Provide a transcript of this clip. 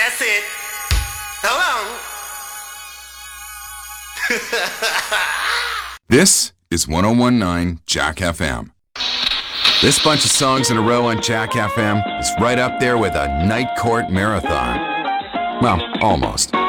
That's it. Come on. This is 1019 Jack FM. This bunch of songs in a row on Jack FM is right up there with a night court marathon. Well, almost.